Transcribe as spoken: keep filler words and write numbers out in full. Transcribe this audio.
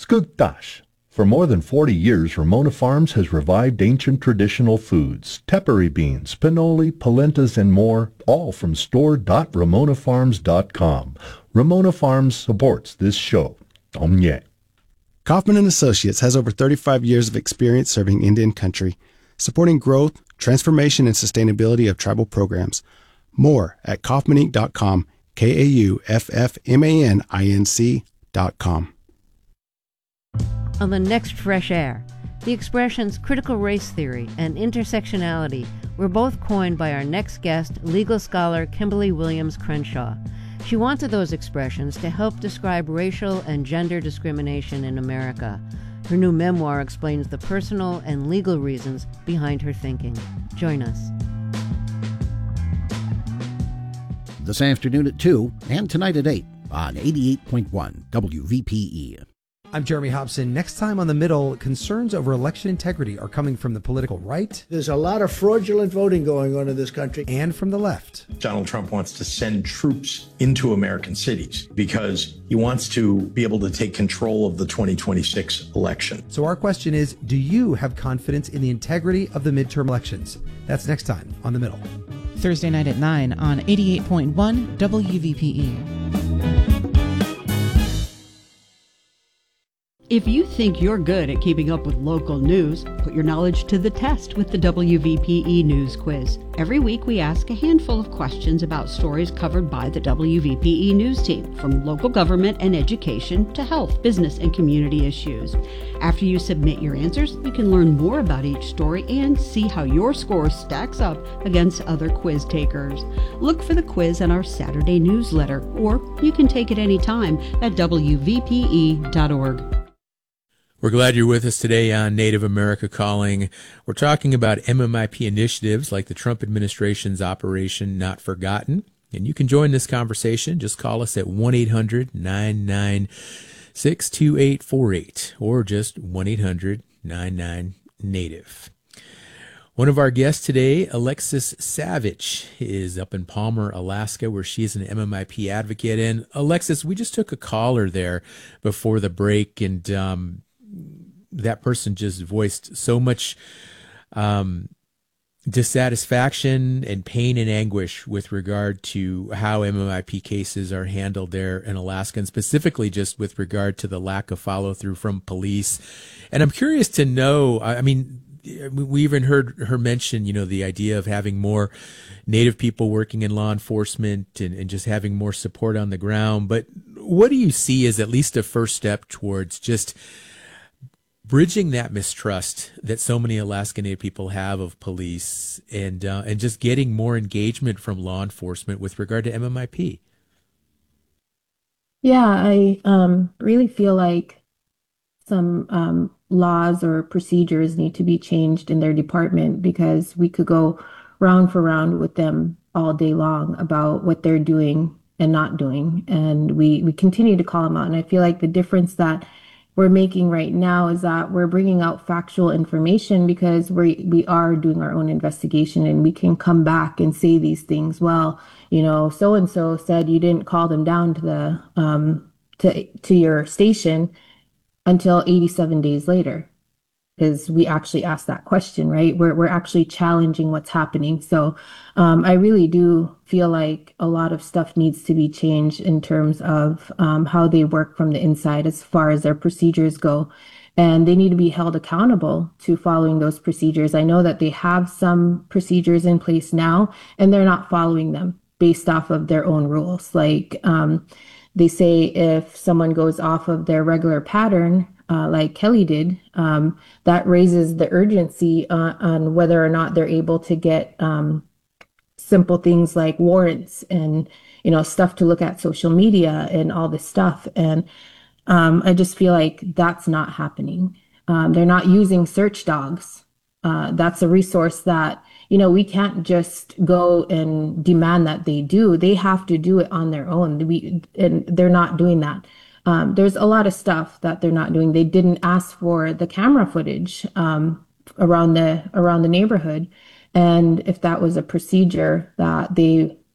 Skugtash. For more than forty years, Ramona Farms has revived ancient traditional foods, tepary beans, pinoli, polentas, and more, all from store dot ramona farms dot com. Ramona Farms supports this show. Omye. Kaufman and Associates has over thirty-five years of experience serving Indian country, supporting growth, transformation, and sustainability of tribal programs. More at kaufman inc dot com, K A U F F M A N I N C dot com. On the next Fresh Air, the expressions critical race theory and intersectionality were both coined by our next guest, legal scholar Kimberly Williams Crenshaw. She wanted those expressions to help describe racial and gender discrimination in America. Her new memoir explains the personal and legal reasons behind her thinking. Join us. This afternoon at two and tonight at eight on eighty-eight point one W V P E. I'm Jeremy Hobson. Next time on The Middle, concerns over election integrity are coming from the political right. There's a lot of fraudulent voting going on in this country. And from the left. Donald Trump wants to send troops into American cities because he wants to be able to take control of the twenty twenty-six election. So our question is, do you have confidence in the integrity of the midterm elections? That's next time on The Middle. Thursday night at nine on eighty-eight point one W V P E. If you think you're good at keeping up with local news, put your knowledge to the test with the W V P E News Quiz. Every week we ask a handful of questions about stories covered by the W V P E News team, from local government and education to health, business, and community issues. After you submit your answers, you can learn more about each story and see how your score stacks up against other quiz takers. Look for the quiz in our Saturday newsletter, or you can take it anytime at W V P E dot org. We're glad you're with us today on Native America Calling. We're talking about M M I P initiatives like the Trump administration's Operation Not Forgotten. And you can join this conversation. Just call us at one eight hundred nine nine six two eight four eight or just one eight hundred nine nine Native. One of our guests today, Alexis Savage, is up in Palmer, Alaska, where she's an M M I P advocate. And Alexis, we just took a caller there before the break, and um, that person just voiced so much um, dissatisfaction and pain and anguish with regard to how M M I P cases are handled there in Alaska, and specifically just with regard to the lack of follow through from police. And I'm curious to know, I mean, we even heard her mention, you know, the idea of having more Native people working in law enforcement and, and just having more support on the ground. But what do you see as at least a first step towards just bridging that mistrust that so many Alaska Native people have of police, and uh, and just getting more engagement from law enforcement with regard to M M I P? Yeah, I um, really feel like some um, laws or procedures need to be changed in their department, because we could go round for round with them all day long about what they're doing and not doing. And we, we continue to call them out. And I feel like the difference that we're making right now is that we're bringing out factual information, because we we are doing our own investigation, and we can come back and say these things. Well, you know, so and so said you didn't call them down to the um to to your station until eighty-seven days later, because we actually asked that question, right? We're we're actually challenging what's happening. So um, I really do feel like a lot of stuff needs to be changed in terms of um, how they work from the inside as far as their procedures go. And they need to be held accountable to following those procedures. I know that they have some procedures in place now, and they're not following them based off of their own rules. Like um, they say if someone goes off of their regular pattern, Uh, like Kelly did, um, that raises the urgency uh, on whether or not they're able to get um, simple things like warrants and, you know, stuff to look at social media and all this stuff. And um, I just feel like that's not happening. Um, they're not using search dogs. Uh, that's a resource that, you know, we can't just go and demand that they do. They have to do it on their own. We, and they're not doing that. Um, there's a lot of stuff that they're not doing. They didn't ask for the camera footage um, around the around the neighborhood, and if that was a procedure that they